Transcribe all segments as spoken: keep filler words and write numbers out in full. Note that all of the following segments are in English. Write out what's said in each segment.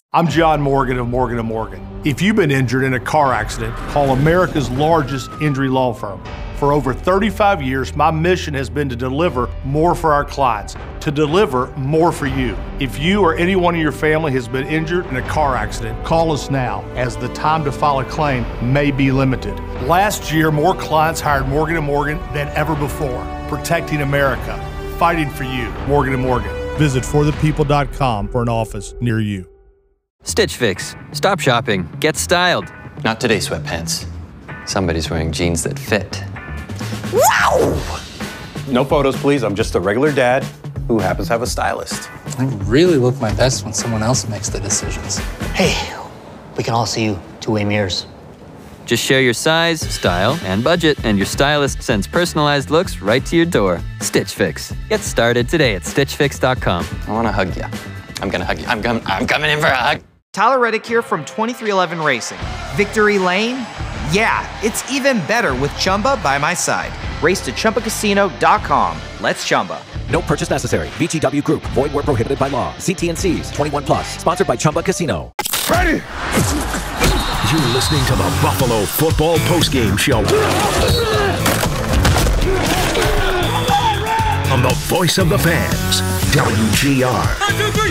I'm John Morgan of Morgan and Morgan. If you've been injured in a car accident, call America's largest injury law firm. For over thirty-five years, my mission has been to deliver more for our clients, to deliver more for you. If you or anyone in your family has been injured in a car accident, call us now, as the time to file a claim may be limited. Last year, more clients hired Morgan and Morgan than ever before, protecting America, fighting for you. Morgan and Morgan. Visit for the people dot com for an office near you. Stitch Fix. Stop shopping. Get styled. Not today, sweatpants. Somebody's wearing jeans that fit. Wow! No photos, please. I'm just a regular dad who happens to have a stylist. I really look my best when someone else makes the decisions. Hey, we can all see you two-way mirrors. Just share your size, style, and budget, and your stylist sends personalized looks right to your door. Stitch Fix. Get started today at stitch fix dot com. I want to hug you. I'm going to hug you. I'm, com- I'm coming in for a hug. Tyler Reddick here from twenty-three eleven Racing. Victory Lane? Yeah, it's even better with Chumba by my side. Race to Chumba Casino dot com. Let's Chumba. No purchase necessary. V G W Group. Void where prohibited by law. See T and C's. twenty-one plus. Sponsored by Chumba Casino. Ready? You're listening to the Buffalo Football Postgame Show on the voice of the fans, W G R. One, two, three.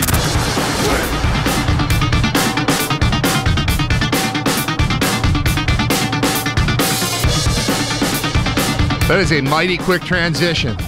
That is a mighty quick transition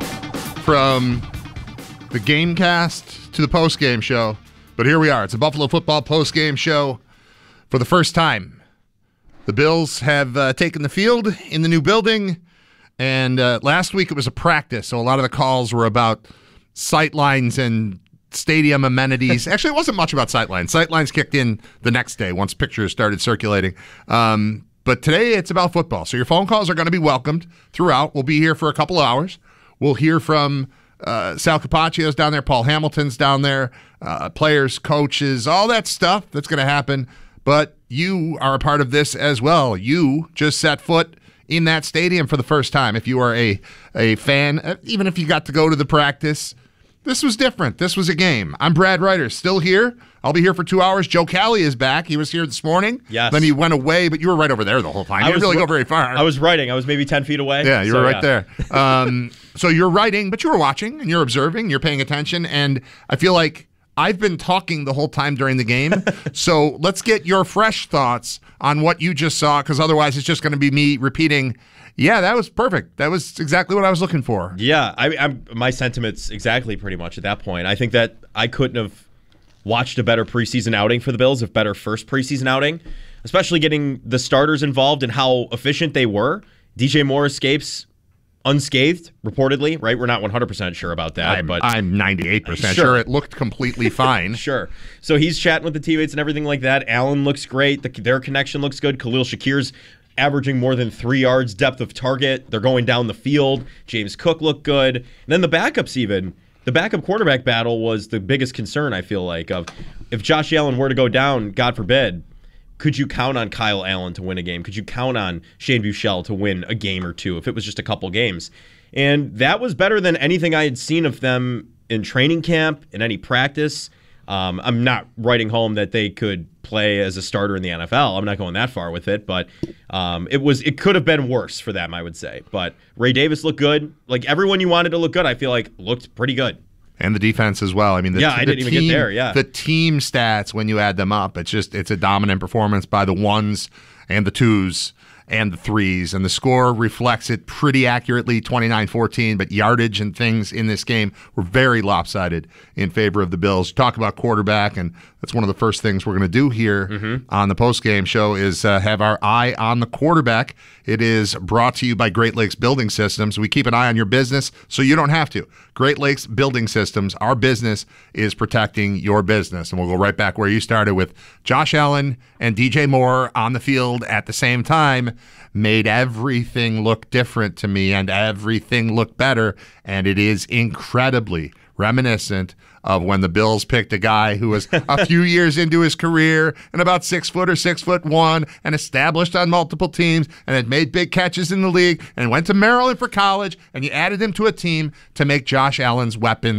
from the Gamecast to the postgame show. But here we are. It's a Buffalo Football postgame show for the first time. The Bills have uh, taken the field in the new building, and uh, last week it was a practice, so a lot of the calls were about sightlines and stadium amenities. Actually, it wasn't much about sightlines. Sightlines kicked in the next day once pictures started circulating. Um, but today it's about football, so your phone calls are going to be welcomed throughout. We'll be here for a couple of hours. We'll hear from uh, Sal Capaccio's down there, Paul Hamilton's down there, uh, players, coaches, all that stuff that's going to happen. But you are a part of this as well. You just set foot in that stadium for the first time. If you are a, a fan, even if you got to go to the practice, this was different. This was a game. I'm Brad Ryder, still here. I'll be here for two hours. Joe Cali is back. He was here this morning. Yes. Then he went away, but you were right over there the whole time. You didn't really go very far. I was writing. I was maybe ten feet away. Yeah, you so, were right yeah. there. Um, so you're writing, but you were watching, and you're observing, you're paying attention, and I feel like I've been talking the whole time during the game. So let's get your fresh thoughts on what you just saw, because otherwise it's just going to be me repeating, yeah, that was perfect. That was exactly what I was looking for. Yeah, I, I'm, my sentiments exactly pretty much at that point. I think that I couldn't have watched a better preseason outing for the Bills, a better first preseason outing, especially getting the starters involved and how efficient they were. D J Moore escapes unscathed, reportedly, right? We're not one hundred percent sure about that. I'm, but I'm ninety-eight percent sure. sure it looked completely fine. Sure. So he's chatting with the teammates and everything like that. Allen looks great. The, their connection looks good. Khalil Shakir's averaging more than three yards depth of target. They're going down the field. James Cook looked good. And then the backups even. The backup quarterback battle was the biggest concern, I feel like, of if Josh Allen were to go down, God forbid, could you count on Kyle Allen to win a game? Could you count on Shane Buechele to win a game or two if it was just a couple games? And that was better than anything I had seen of them in training camp, in any practice. Um, I'm not writing home that they could play as a starter in the N F L. I'm not going that far with it, but um, it was it could have been worse for them, I would say. But Ray Davis looked good. Like everyone you wanted to look good, I feel like looked pretty good. And the defense as well. I mean, the, yeah, I the didn't team, even get there. Yeah, the team stats when you add them up, it's just it's a dominant performance by the ones and the twos and the threes, and the score reflects it pretty accurately, twenty-nine fourteen, but yardage and things in this game were very lopsided in favor of the Bills. Talk about quarterback, and that's one of the first things we're going to do here mm-hmm. on the postgame show is uh, have our eye on the quarterback. It is brought to you by Great Lakes Building Systems. We keep an eye on your business so you don't have to. Great Lakes Building Systems, our business is protecting your business. And we'll go right back where you started with Josh Allen and D J Moore on the field at the same time. Made everything look different to me and everything look better. And it is incredibly reminiscent of when the Bills picked a guy who was a few years into his career and about six foot or six foot one and established on multiple teams and had made big catches in the league and went to Maryland for college, and you added him to a team to make Josh Allen's weapons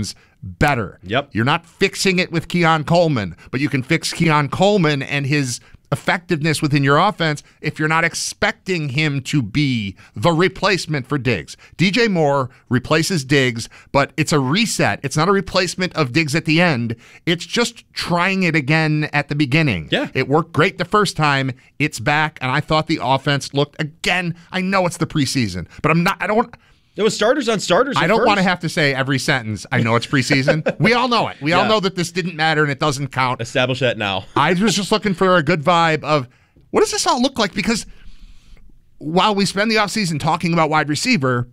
better. Yep. You're not fixing it with Keon Coleman, but you can fix Keon Coleman and his effectiveness within your offense if you're not expecting him to be the replacement for Diggs. D J Moore replaces Diggs, but it's a reset. It's not a replacement of Diggs at the end. It's just trying it again at the beginning. Yeah. It worked great the first time. It's back, and I thought the offense looked, again, I know it's the preseason, but I'm not, I don't There was starters on starters. I don't want to have to say every sentence, I know it's preseason. We all know it. We Yeah. all know that this didn't matter and it doesn't count. Establish that now. I was just looking for a good vibe of what does this all look like? Because while we spend the offseason talking about wide receiver,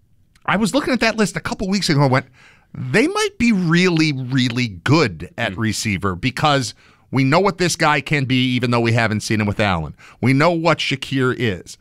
I was looking at that list a couple weeks ago and went, they might be really, really good at mm. receiver because we know what this guy can be even though we haven't seen him with Allen. We know what Shakir is.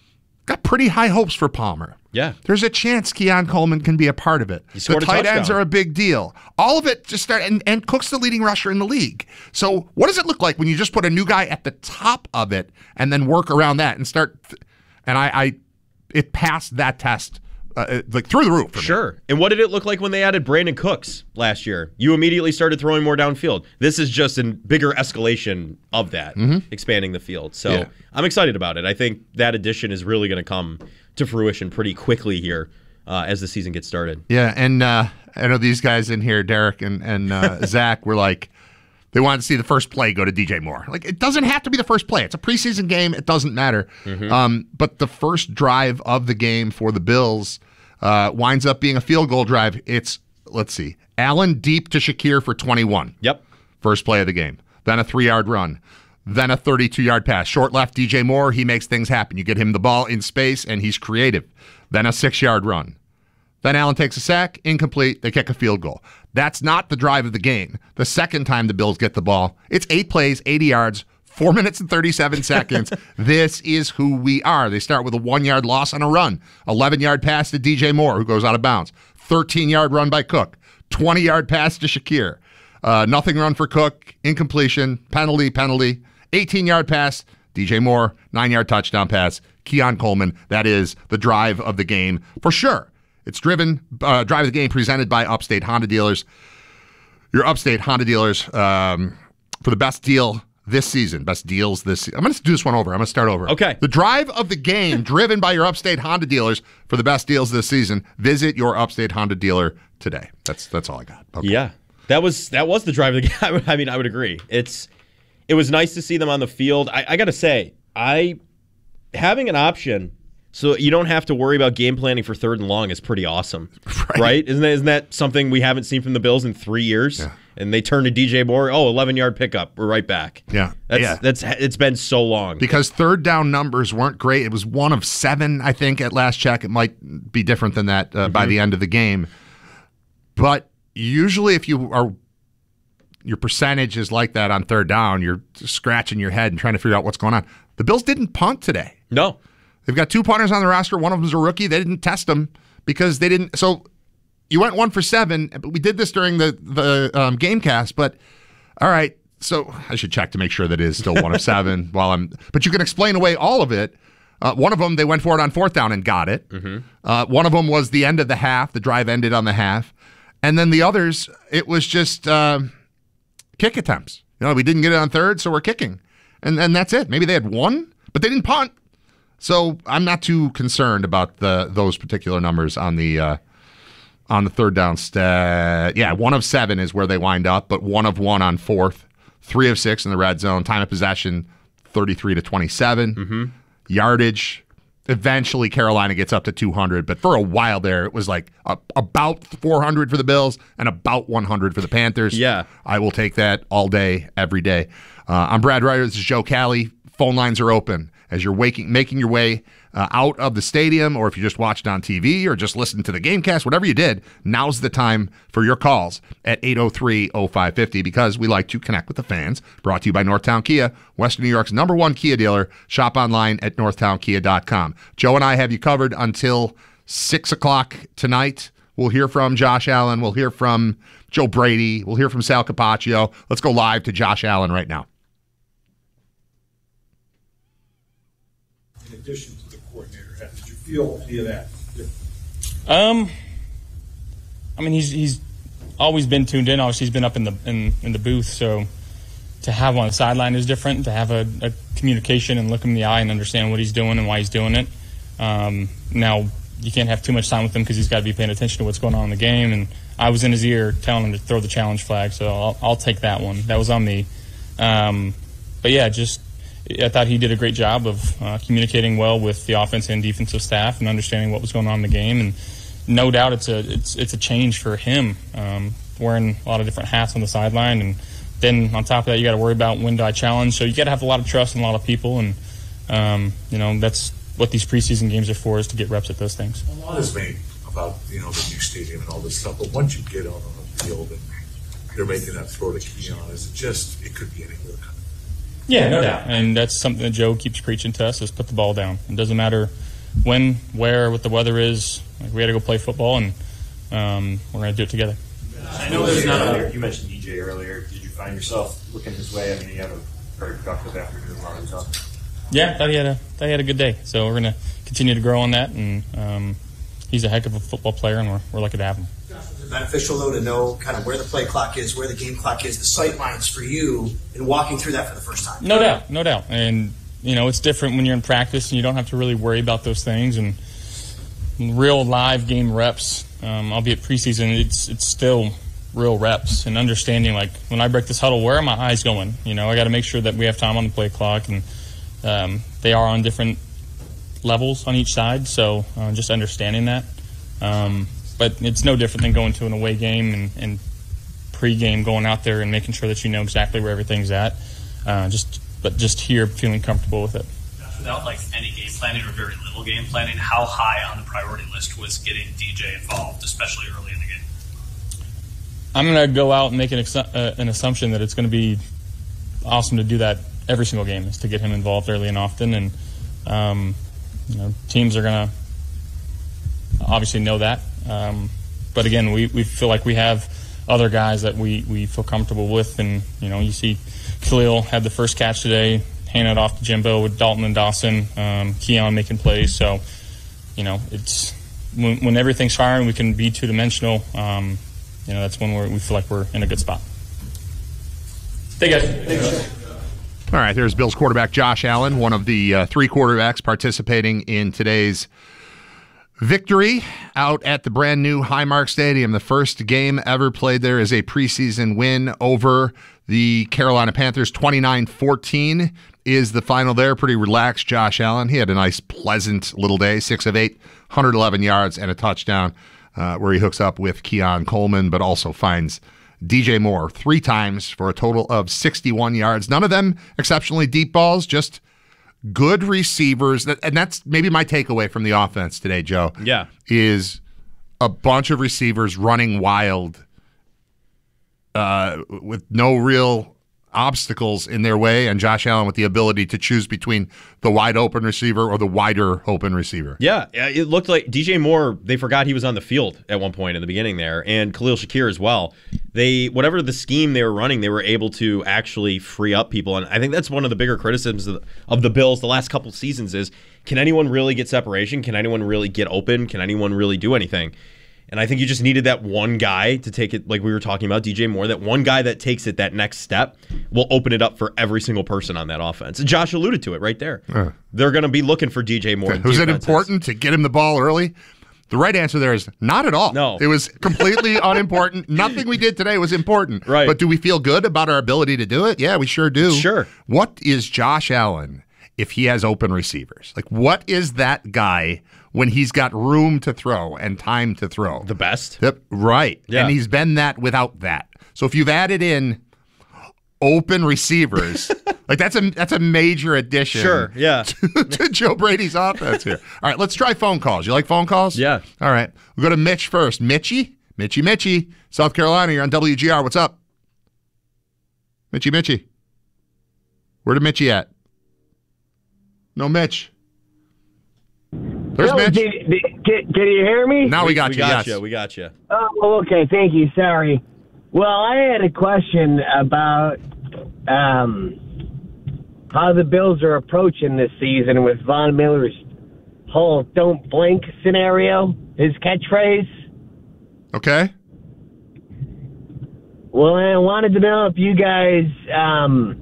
Got pretty high hopes for Palmer. Yeah. There's a chance Keon Coleman can be a part of it. He The scored a tight ends touchdown. are a big deal. All of it just start, and, and Cook's the leading rusher in the league. So what does it look like when you just put a new guy at the top of it and then work around that and start, and I, I it passed that test uh, like through the roof for me. Sure. And what did it look like when they added Brandon Cooks last year? You immediately started throwing more downfield. This is just a bigger escalation of that, Mm-hmm. expanding the field. So Yeah. I'm excited about it. I think that addition is really going to come to fruition pretty quickly here uh, as the season gets started. Yeah, and uh, I know these guys in here, Derek and, and uh, Zach, were like, they wanted to see the first play go to D J Moore. Like, it doesn't have to be the first play. It's a preseason game. It doesn't matter. Mm-hmm. Um, but the first drive of the game for the Bills uh, winds up being a field goal drive. It's, let's see, Allen deep to Shakir for twenty-one. Yep. First play of the game. Then a three-yard run. Then a thirty-two-yard pass. Short left, D J Moore, he makes things happen. You get him the ball in space, and he's creative. Then a six-yard run. Then Allen takes a sack, incomplete, they kick a field goal. That's not the drive of the game. The second time the Bills get the ball, it's eight plays, eighty yards, four minutes and thirty-seven seconds. This is who we are. They start with a one-yard loss on a run, eleven-yard pass to D J Moore, who goes out of bounds, thirteen-yard run by Cook, twenty-yard pass to Shakir, uh, nothing run for Cook, incompletion, penalty, penalty, eighteen-yard pass, D J Moore, nine-yard touchdown pass, Keon Coleman. That is the drive of the game for sure. It's driven, uh, drive of the game presented by Upstate Honda Dealers. Your Upstate Honda Dealers um, for the best deal this season. Best deals this season. I'm going to do this one over. I'm going to start over. Okay. The drive of the game driven by your Upstate Honda Dealers for the best deals this season. Visit your Upstate Honda dealer today. That's that's all I got. Okay. Yeah. That was that was the drive of the game. I mean, I would agree. It's It was nice to see them on the field. I, I got to say, I having an option so you don't have to worry about game planning for third and long is pretty awesome, right? right? Isn't that, isn't that something we haven't seen from the Bills in three years? Yeah. And they turn to D J Moore. Oh, eleven-yard pickup. We're right back. Yeah, that's, yeah. That's it's been so long because third down numbers weren't great. It was one of seven, I think, at last check. It might be different than that uh, mm-hmm. by the end of the game. But usually, if you are your percentage is like that on third down, you're scratching your head and trying to figure out what's going on. The Bills didn't punt today. No. They've got two punters on the roster. One of them's a rookie. They didn't test them because they didn't. So you went one for seven. But we did this during the the um, game cast. But all right. So I should check to make sure that it is still one of seven. While I'm, but you can explain away all of it. Uh, one of them they went for it on fourth down and got it. Mm-hmm. Uh, one of them was the end of the half. The drive ended on the half, and then the others it was just uh, kick attempts. You know, we didn't get it on third, so we're kicking, and and that's it. Maybe they had one, but they didn't punt. So I'm not too concerned about the those particular numbers on the uh, on the third down stat. Yeah, one of seven is where they wind up, but one of one on fourth, three of six in the red zone. Time of possession, thirty-three to twenty-seven. Mm-hmm. Yardage. Eventually, Carolina gets up to two hundred, but for a while there, it was like a, about four hundred for the Bills and about one hundred for the Panthers. Yeah, I will take that all day, every day. Uh, I'm Brad Ryder. This is Joe Cali. Phone lines are open as you're waking, making your way uh, out of the stadium, or if you just watched on T V or just listened to the Gamecast, whatever you did, now's the time for your calls at eight oh three oh five five oh because we like to connect with the fans. Brought to you by Northtown Kia, Western New York's number one Kia dealer. Shop online at northtown kia dot com. Joe and I have you covered until six o'clock tonight. We'll hear from Josh Allen. We'll hear from Joe Brady. We'll hear from Sal Capaccio. Let's go live to Josh Allen right now. In addition to the coordinator, how did you feel any of that? Um, I mean, he's he's always been tuned in. Obviously, he's been up in the in, in the booth, so to have him on the sideline is different. To have a, a communication and look him in the eye and understand what he's doing and why he's doing it. Um, now, you can't have too much time with him because he's got to be paying attention to what's going on in the game. And I was in his ear telling him to throw the challenge flag, so I'll, I'll take that one. That was on me. Um, but yeah, just I thought he did a great job of uh, communicating well with the offense and defensive staff and understanding what was going on in the game. And no doubt, it's a it's it's a change for him, um, wearing a lot of different hats on the sideline. And then on top of that, you got to worry about when do I challenge. So you got to have a lot of trust in a lot of people, and um, you know that's what these preseason games are for, is to get reps at those things. A lot is made about, you know, the new stadium and all this stuff, but once you get out on the field and you're making that throw to Keon, is it just, it could be anywhere. Yeah, no doubt. And that's something that Joe keeps preaching to us, is put the ball down. It doesn't matter when, where, what the weather is. Like, we got to go play football, and um, we're going to do it together. I know there's not a, you mentioned D J earlier. Did you find yourself looking his way? I mean, you had a very productive afternoon while he was up. Yeah, thought he had a thought he had a good day. So we're going to continue to grow on that, and um, he's a heck of a football player, and we're we're lucky to have him. Is it beneficial, though, to know kind of where the play clock is, where the game clock is, the sight lines for you, and walking through that for the first time? No doubt, no doubt. And, you know, it's different when you're in practice, and you don't have to really worry about those things. And real live game reps, um, albeit preseason, it's it's still real reps and understanding, like, when I break this huddle, where are my eyes going? You know, I got to make sure that we have time on the play clock, and um, they are on different levels on each side, so uh, just understanding that. Um, but it's no different than going to an away game and, and pre-game going out there and making sure that you know exactly where everything's at. Uh, just, but just here feeling comfortable with it. Without like any game planning or very little game planning, how high on the priority list was getting D J involved, especially early in the game? I'm going to go out and make an, uh, an assumption that it's going to be awesome to do that every single game, is to get him involved early and often. And um, you know, teams are going to obviously know that. Um, but again, we, we feel like we have other guys that we, we feel comfortable with. And, you know, you see Khalil had the first catch today, handed it off to Jimbo with Dalton and Dawson, um, Keon making plays. So, you know, it's when, when everything's firing, we can be two-dimensional. Um, you know, that's when we're, we feel like we're in a good spot. Thank you, guys. Thank you. All right, there's Bills quarterback Josh Allen, one of the uh, three quarterbacks participating in today's victory out at the brand new Highmark Stadium. The first game ever played there is a preseason win over the Carolina Panthers. twenty-nine fourteen is the final there. Pretty relaxed Josh Allen. He had a nice, pleasant little day. six of eight, one hundred eleven yards and a touchdown uh, where he hooks up with Keon Coleman, but also finds D J Moore three times for a total of sixty-one yards. None of them exceptionally deep balls, just good receivers. And that's maybe my takeaway from the offense today, Joe. Yeah. Is a bunch of receivers running wild uh, with no real obstacles in their way, and Josh Allen with the ability to choose between the wide open receiver or the wider open receiver. Yeah, it looked like D J Moore, they forgot he was on the field at one point in the beginning there, and Khalil Shakir as well. They, whatever the scheme they were running, they were able to actually free up people, and I think that's one of the bigger criticisms of the, of the Bills the last couple seasons is, can anyone really get separation? Can anyone really get open? Can anyone really do anything? And I think you just needed that one guy to take it, like we were talking about, D J Moore, that one guy that takes it that next step will open it up for every single person on that offense. And Josh alluded to it right there. Uh, They're going to be looking for D J Moore. Was it important to get him the ball early? The right answer there is not at all. No. It was completely unimportant. Nothing we did today was important. Right. But do we feel good about our ability to do it? Yeah, we sure do. Sure. What is Josh Allen if he has open receivers? Like, what is that guy when he's got room to throw and time to throw? The best. Yep, right. Yeah. And he's been that without that. So if you've added in open receivers, like that's a that's a major addition. Sure, yeah. to, to Joe Brady's offense here. All right, let's try phone calls. You like phone calls? Yeah. All right. We'll go to Mitch first. Mitchie? Mitchie, Mitchie. South Carolina, you're on W G R. What's up? Mitchie, Mitchie. Where did Mitchie at? No Mitch. There's Bill, Mitch. Did, did, can, can you hear me? Now we got we you, got yes. you. We got you. Oh, okay. Thank you. Sorry. Well, I had a question about um, how the Bills are approaching this season with Von Miller's whole "don't blink" scenario, his catchphrase. Okay. Well, I wanted to know if you guys um,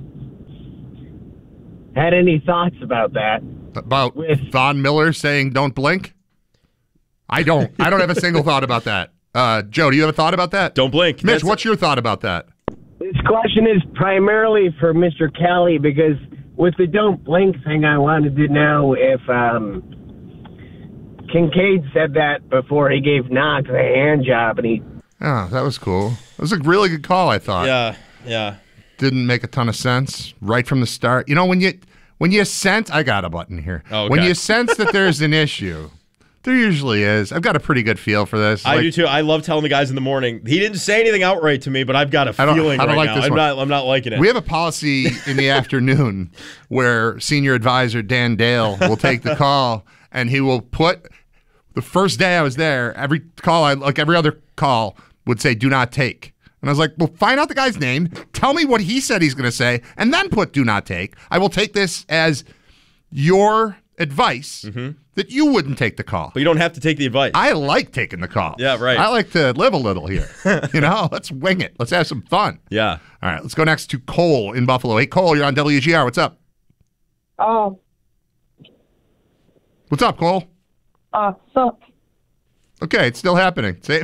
had any thoughts about that. About Von Miller saying "Don't blink"? I don't. I don't have a single thought about that. Uh, Joe, do you have a thought about that? Don't blink. Mitch, That's what's your thought about that? This question is primarily for Mister Kelly because with the "Don't blink" thing, I wanted to know if um, Kincaid said that before he gave Knox a hand job, and he. Oh, that was cool. It was a really good call, I thought. Yeah, yeah. Didn't make a ton of sense right from the start. You know, when you when you sense, I got a button here. Oh, okay. When you sense that there's an issue, there usually is. I've got a pretty good feel for this. I Like, do too. I love telling the guys in the morning. He didn't say anything outright to me, but I've got a I don't- feeling I don't right like now. this I'm one. not. I'm not liking it. We have a policy in the afternoon where senior advisor Dan Dale will take the call, and he will put the first day I was there, every call, I like every other call, would say "do not take." And I was like, well, find out the guy's name, tell me what he said he's going to say, and then put "do not take." I will take this as your advice that you wouldn't take the call. But you don't have to take the advice. I like taking the call. Yeah, right. I like to live a little here. You know, let's wing it. Let's have some fun. Yeah. All right, let's go next to Cole in Buffalo. Hey, Cole, you're on W G R. What's up? Oh, What's up, Cole? uh, so, Okay, it's still happening. Say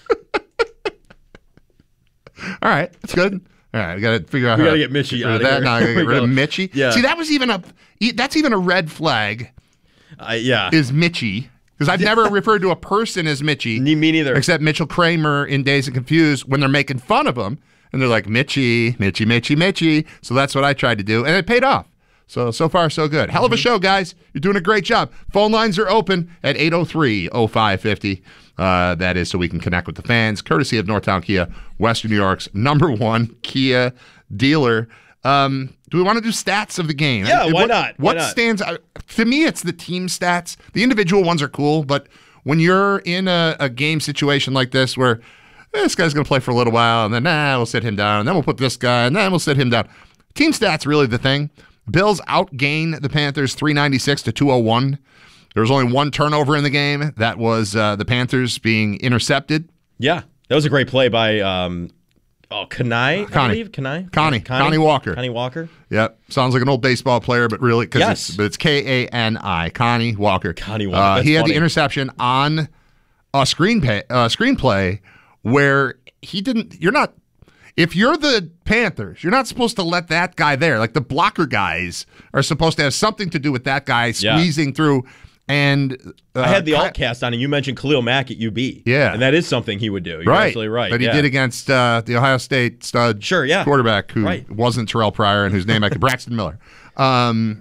All right, that's good. All right, we got to figure out We how gotta to get Mitchie get rid of outta that. here. Now I got to We get rid of go. Mitchie. Yeah. See, that was even a that's even a red flag. Uh, yeah. Is Mitchie. Because I've never referred to a person as Mitchie. Me neither. Except Mitchell Kramer in Dazed and Confused when they're making fun of him. And they're like, Mitchie, Mitchie, Mitchie, Mitchie. So that's what I tried to do. And it paid off. So, so far, so good. Hell of a show, guys. You're doing a great job. Phone lines are open at eight oh three oh five fifty. Uh, that is so we can connect with the fans, courtesy of Northtown Kia, Western New York's number one Kia dealer. Um, do we want to do stats of the game? Yeah, Uh, why what, not? Why What not? stands out? To me, it's the team stats. The individual ones are cool, but when you're in a, a game situation like this where eh, this guy's going to play for a little while, and then, nah, we'll sit him down, and then we'll put this guy, and then we'll sit him down. Team stats really the thing. Bills outgain the Panthers three ninety-six to two oh one. There was only one turnover in the game. That was uh, the Panthers being intercepted. Yeah, that was a great play by um, oh Kanai, I Connie. believe Kanai, Connie. Connie Walker. Connie Walker. Yep. Sounds like an old baseball player, but really, because Yes. it's, but it's K A N I. Connie Walker. Connie Walker. Uh, That's he had funny. the interception on a screen pay, uh, screenplay where he didn't. You're not. If you're the Panthers, you're not supposed to let that guy there. Like the blocker guys are supposed to have something to do with that guy Yeah. squeezing through. And uh, I had the Ky- alt cast on, and you mentioned Khalil Mack at U B. Yeah. and that is something he would do. You're right, absolutely right. That he yeah. did against uh, the Ohio State stud Sure, yeah. quarterback who Right. wasn't Terrell Pryor and whose name I could Braxton Miller. Um,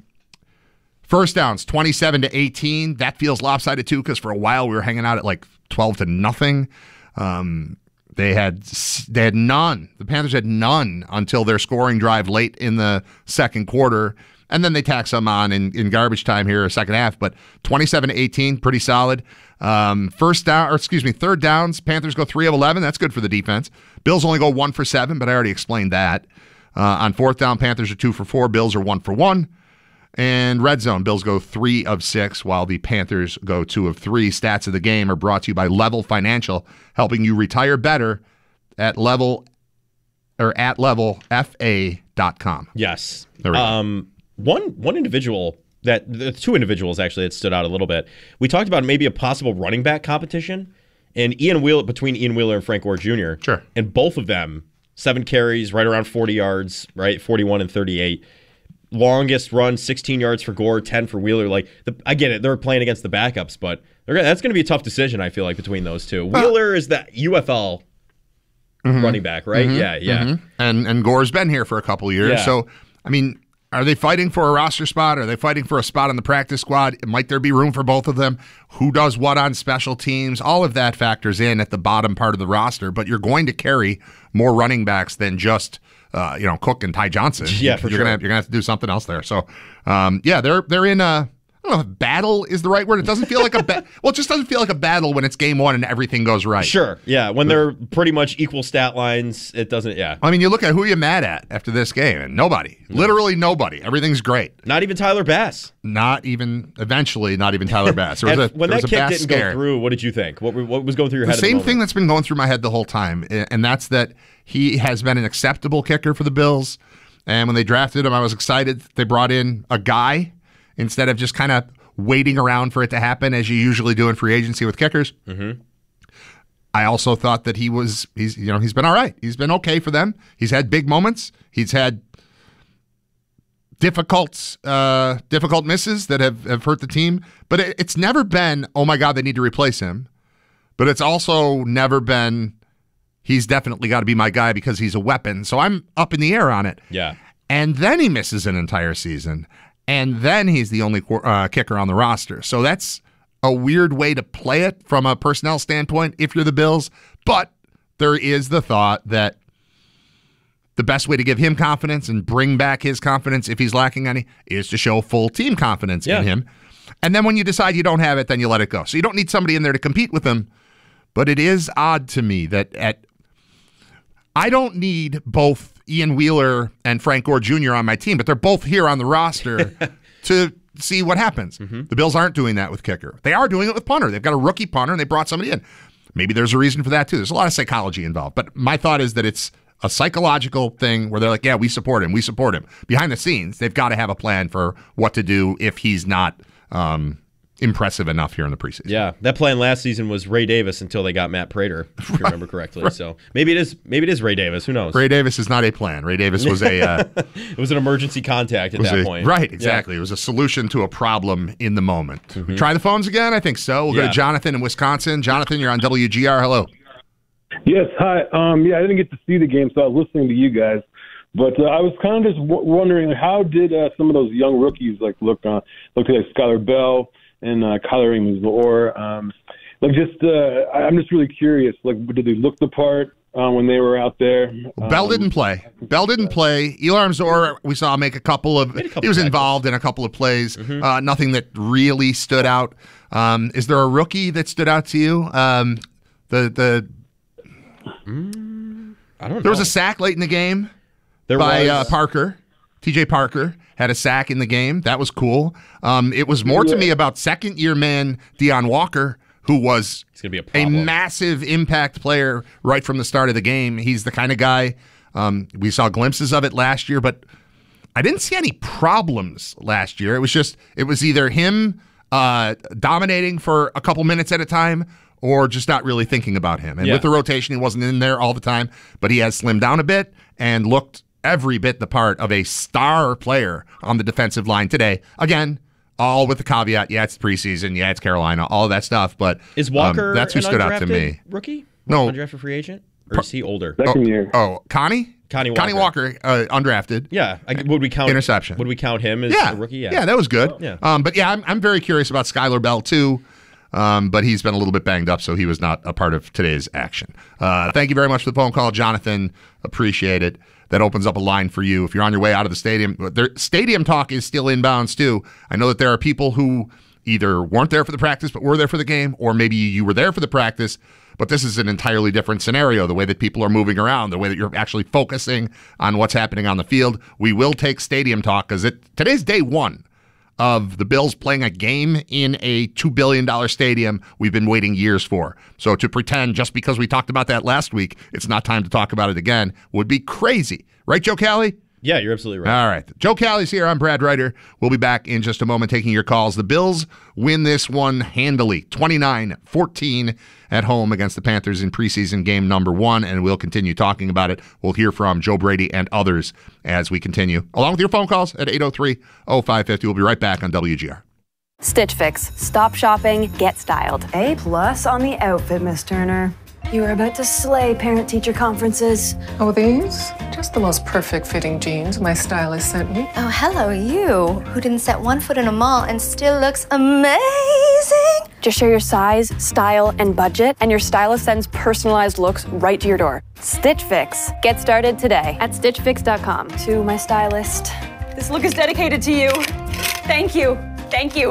first downs, twenty-seven to eighteen. That feels lopsided too, because for a while we were hanging out at like twelve to nothing. Um, they had they had none. The Panthers had none until their scoring drive late in the second quarter. And then they tack some on in, in garbage time here, second half. But twenty-seven to eighteen, pretty solid. Um, first down, or excuse me, third downs, Panthers go three of eleven. That's good for the defense. Bills only go one for seven, but I already explained that. Uh, on fourth down, Panthers are two for four. Bills are one for one. And red zone, Bills go three of six, while the Panthers go two of three. Stats of the game are brought to you by Level Financial, helping you retire better at level or at level F A dot com. Yes. There we go. Um, one one individual that the two individuals actually that stood out a little bit. We talked about maybe a possible running back competition, and Ian Wheeler between Ian Wheeler and Frank Gore Junior Sure. And both of them seven carries, right around forty yards, right forty-one and thirty-eight. Longest run, sixteen yards for Gore, ten for Wheeler. Like the, I get it, they're playing against the backups, but they're, that's going to be a tough decision. I feel like between those two. Wheeler is that U F L Mhm. running back, right? Mhm. Yeah, yeah. Mhm. And and Gore's been here for a couple years. Yeah. So, I mean, are they fighting for a roster spot? Are they fighting for a spot on the practice squad? Might there be room for both of them? Who does what on special teams? All of that factors in at the bottom part of the roster, but you're going to carry more running backs than just uh, you know, Cook and Ty Johnson. Yeah, for you're sure. Gonna have, you're gonna have to do something else there. So, um, yeah, they're they're in a I don't know if battle is the right word. It doesn't feel like a ba- well, it just doesn't feel like a battle when it's game one and everything goes right. Sure, yeah. When they're pretty much equal stat lines, it doesn't, yeah. I mean, you look at who you're mad at after this game, and nobody. No. Literally nobody. Everything's great. Not even Tyler Bass. Not even, eventually, not even Tyler Bass. There was a, when there that was a kick Bass didn't scare. go through, what did you think? What, what was going through your the head? The same at the thing that's been going through my head the whole time, and that's that he has been an acceptable kicker for the Bills. And when they drafted him, I was excited. They brought in a guy instead of just kind of waiting around for it to happen as you usually do in free agency with kickers. Mm-hmm. I also thought that he was, he's, you know, he's been all right. He's been okay for them. He's had big moments. He's had difficult, uh, difficult misses that have, have hurt the team. But it, it's never been, oh my God, they need to replace him. But it's also never been, he's definitely got to be my guy because he's a weapon. So I'm up in the air on it. Yeah. And then he misses an entire season. And then he's the only uh, kicker on the roster. So that's a weird way to play it from a personnel standpoint if you're the Bills. But there is the thought that the best way to give him confidence and bring back his confidence if he's lacking any is to show full team confidence yeah. in him. And then when you decide you don't have it, then you let it go. So you don't need somebody in there to compete with him. But it is odd to me that at I don't need both Ian Wheeler and Frank Gore Junior on my team, but they're both here on the roster to see what happens. Mm-hmm. The Bills aren't doing that with kicker. They are doing it with punter. They've got a rookie punter, and they brought somebody in. Maybe there's a reason for that, too. There's a lot of psychology involved. But my thought is that it's a psychological thing where they're like, yeah, we support him. We support him. Behind the scenes, they've got to have a plan for what to do if he's not um, impressive enough here in the preseason. Yeah, that plan last season was Ray Davis until they got Matt Prater, if you remember correctly. Right. So maybe it is maybe it is Ray Davis. Who knows? Ray Davis is not a plan. Ray Davis was a uh, it was an emergency contact at that a, point. Right, exactly. Yeah. It was a solution to a problem in the moment. Mm-hmm. Try the phones again? I think so. We'll yeah. go to Jonathan in Wisconsin. Jonathan, you're on W G R. Hello. Yes, hi. Um, yeah, I didn't get to see the game, so I was listening to you guys. But uh, I was kind of just w- wondering, how did uh, some of those young rookies like look on? Look at like Skylar Bell and uh, Kyler Amos-Lor. Um, like, just uh, I'm just really curious. Like, did they look the part uh, when they were out there? Um, Bell didn't play. Bell didn't play. Elam Zor, we saw make a couple of. A couple he was tackles. Involved in a couple of plays. Mm-hmm. Uh, nothing that really stood out. Um, is there a rookie that stood out to you? Um, the the. Mm, I don't know. There was a sack late in the game there by was. Uh, Parker. T J Parker had a sack in the game. That was cool. Um, it was more yeah. to me about second-year man Deion Walker, who was He's gonna be a, a massive impact player right from the start of the game. He's the kind of guy, um, we saw glimpses of it last year, but I didn't see any problems last year. It was just, it was either him uh, dominating for a couple minutes at a time or just not really thinking about him. And yeah. with the rotation, he wasn't in there all the time, but he has slimmed down a bit and looked every bit the part of a star player on the defensive line today. Again, all with the caveat, yeah, it's preseason, yeah, it's Carolina, all of that stuff. But is Walker um, that's who an stood out to me. Rookie? No, undrafted free agent, or is he older? Second oh, year. Oh, Connie. Connie Walker. Connie Walker, uh, undrafted. Yeah, I, would we count interception? Would we count him as yeah. a rookie? Yeah, yeah, that was good. Yeah, um, but yeah, I'm I'm very curious about Skylar Bell too. Um, but he's been a little bit banged up, so he was not a part of today's action. Uh, thank you very much for the phone call, Jonathan. Appreciate it. That opens up a line for you if you're on your way out of the stadium. There, stadium talk is still inbounds, too. I know that there are people who either weren't there for the practice but were there for the game, or maybe you were there for the practice, but this is an entirely different scenario, the way that people are moving around, the way that you're actually focusing on what's happening on the field. We will take stadium talk because today's day one of the Bills playing a game in a two billion dollars stadium we've been waiting years for. So to pretend just because we talked about that last week, it's not time to talk about it again would be crazy. Right, Joe Cali? Yeah, you're absolutely right. All right. Joe Cali's here. I'm Brad Ryder. We'll be back in just a moment taking your calls. The Bills win this one handily, twenty-nine fourteen at home against the Panthers in preseason game number one, and we'll continue talking about it. We'll hear from Joe Brady and others as we continue, along with your phone calls at eight oh three, oh five five oh. We'll be right back on W G R. Stitch Fix. Stop shopping, get styled. A plus on the outfit, Miss Turner. You are about to slay parent-teacher conferences. Oh, these? Just the most perfect fitting jeans my stylist sent me. Oh, hello, you, who didn't set one foot in a mall and still looks amazing. Just share your size, style, and budget, and your stylist sends personalized looks right to your door. Stitch Fix. Get started today at stitch fix dot com. To my stylist. This look is dedicated to you. Thank you. Thank you.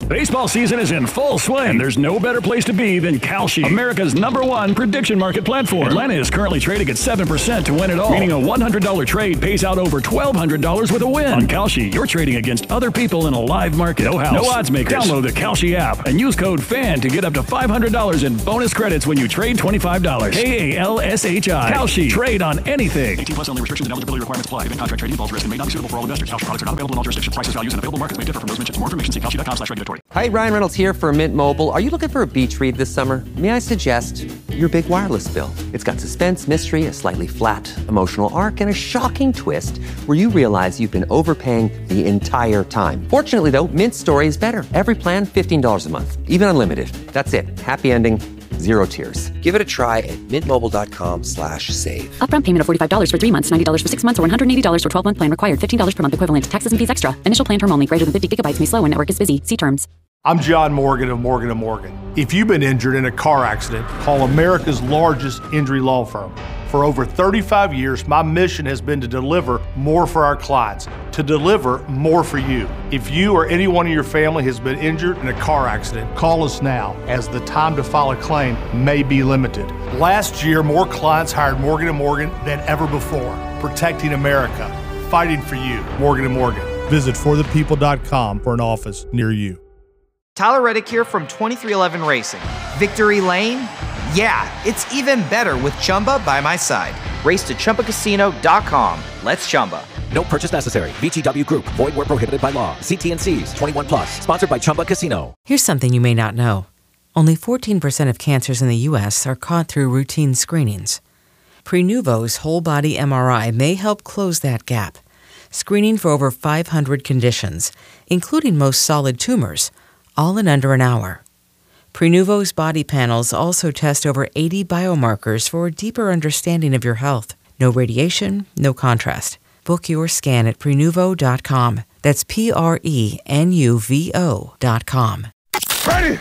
Baseball season is in full swing, and there's no better place to be than Kalshi, America's number one prediction market platform. Atlanta is currently trading at seven percent to win it all, meaning a one hundred dollars trade pays out over twelve hundred dollars with a win. On Kalshi, you're trading against other people in a live market. No house, no odds makers. Download the Kalshi app and use code FAN to get up to five hundred dollars in bonus credits when you trade twenty-five dollars. K A L S H I. Kalshi. Trade on anything. eighteen plus only. Restrictions and eligibility requirements apply. Event contract trading involves risk and may not be suitable for all investors. Kalshi products are not available in all jurisdictions. Prices, values, and available markets may differ from those mentioned. For more information, see kalshi dot com slash regulatory. Hi, Ryan Reynolds here for Mint Mobile. Are you looking for a beach read this summer? May I suggest your big wireless bill? It's got suspense, mystery, a slightly flat emotional arc, and a shocking twist where you realize you've been overpaying the entire time. Fortunately, though, Mint's story is better. Every plan, fifteen dollars a month. Even unlimited. That's it. Happy ending. Zero tears. Give it a try at mintmobile.com slash save. Upfront payment of forty-five dollars for three months, ninety dollars for six months, or one hundred eighty dollars for twelve-month plan required. fifteen dollars per month equivalent. Taxes and fees extra. Initial plan term only. Greater than fifty gigabytes may slow when network is busy. See terms. I'm John Morgan of Morgan and Morgan. If you've been injured in a car accident, call America's largest injury law firm. For over thirty-five years, my mission has been to deliver more for our clients, to deliver more for you. If you or anyone in your family has been injured in a car accident, call us now, as the time to file a claim may be limited. Last year, more clients hired Morgan and Morgan than ever before, protecting America, fighting for you. Morgan and Morgan. Visit for the people dot com for an office near you. Tyler Reddick here from twenty-three eleven Racing. Victory Lane? Yeah, it's even better with Chumba by my side. Race to Chumba Casino dot com. Let's Chumba. No purchase necessary. V G W Group. Void where prohibited by law. See T N Cs. twenty-one plus. Sponsored by Chumba Casino. Here's something you may not know. Only fourteen percent of cancers in the U S are caught through routine screenings. Prenuvo's whole body M R I may help close that gap. Screening for over five hundred conditions, including most solid tumors, all in under an hour. Prenuvo's body panels also test over eighty biomarkers for a deeper understanding of your health. No radiation, no contrast. Book your scan at prenuvo dot com. That's P R E N U V O dot com. Ready?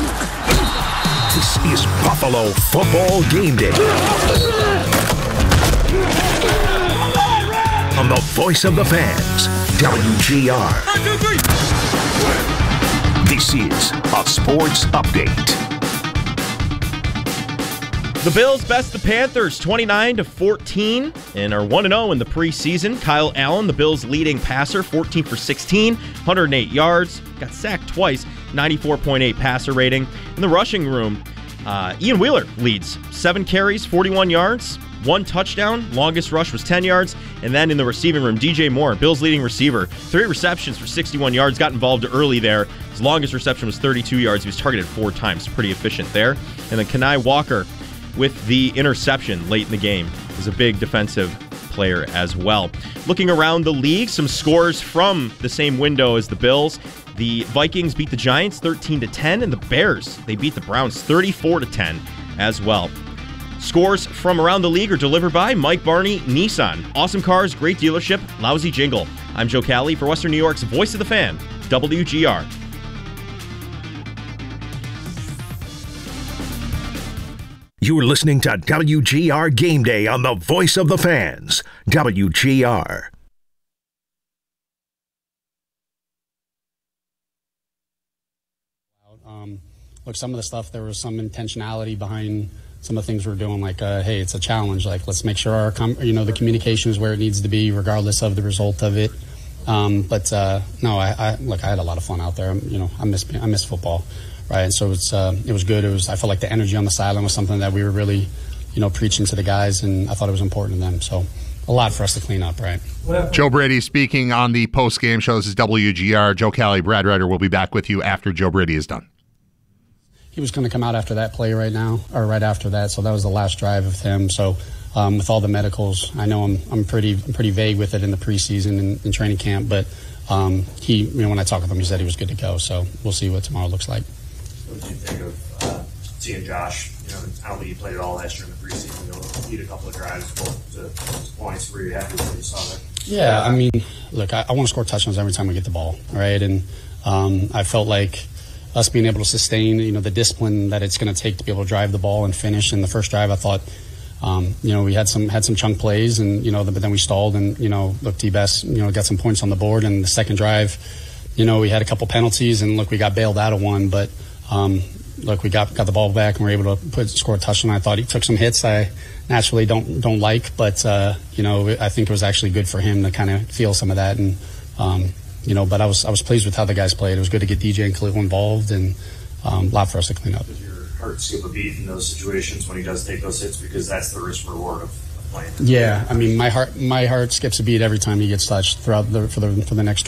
This is Buffalo Football Game Day. On the voice of the fans, W G R. One, two, three. This is a sports update. The Bills best the Panthers twenty-nine to fourteen and are one and oh in the preseason. Kyle Allen, the Bills' leading passer, fourteen for sixteen, one hundred eight yards, got sacked twice, ninety-four point eight passer rating. In the rushing room, uh, Ian Wheeler leads, seven carries, forty-one yards, one touchdown, longest rush was ten yards. And then in the receiving room, D J Moore, Bills' leading receiver, three receptions for sixty-one yards, got involved early there. His longest reception was thirty-two yards. He was targeted four times, pretty efficient there. And then Kenai Walker with the interception late in the game is a big defensive player as well. Looking around the league, some scores from the same window as the Bills. The Vikings beat the Giants thirteen to ten, and the Bears, they beat the Browns thirty-four to ten as well. Scores from around the league are delivered by Mike Barney Nissan. Awesome cars, great dealership, lousy jingle. I'm Joe Cali for Western New York's Voice of the Fan, W G R. You're listening to W G R Game Day on the Voice of the Fans, W G R. Um, look, some of the stuff, there was some intentionality behind some of the things we're doing, like, uh, hey, it's a challenge. Like, let's make sure our, com- you know, the communication is where it needs to be, regardless of the result of it. Um, but uh, no, I, I look, I had a lot of fun out there. You know, I miss I miss football. Right, and so it's uh, it was good. It was I felt like the energy on the sideline was something that we were really, you know, preaching to the guys, and I thought it was important to them. So a lot for us to clean up, right? Joe Brady speaking on the post-game show. This is W G R. Joe Cali, Brad Ryder will be back with you after Joe Brady is done. He was going to come out after that play right now, or right after that. So that was the last drive of him. So um, with all the medicals, I know I'm I'm pretty I'm pretty vague with it in the preseason and in training camp, but um, he, you know, when I talked with him, he said he was good to go. So we'll see what tomorrow looks like. What did you think of uh, seeing Josh? You know, I don't think he played at all last year in the preseason. You know, lead a couple of drives, both to points. Were you happy with what you saw there? Yeah, I mean, look, I, I want to score touchdowns every time we get the ball, right? And um, I felt like us being able to sustain, you know, the discipline that it's going to take to be able to drive the ball and finish. In the first drive, I thought, um, you know, we had some had some chunk plays, and you know, but then we stalled, and you know, look, T-Best, you know, got some points on the board. And the second drive, you know, we had a couple penalties, and look, we got bailed out of one, but um, look, we got got the ball back and were able to put score a touchdown. I thought he took some hits I naturally don't don't like, but uh, you know, I think it was actually good for him to kind of feel some of that, and um, you know, but I was I was pleased with how the guys played. It was good to get D J and Khalil involved, and um, a lot for us to clean up. Does your heart skip a beat in those situations when he does take those hits, because that's the risk reward of playing? Yeah, I mean, my heart my heart skips a beat every time he gets touched throughout the for the for the next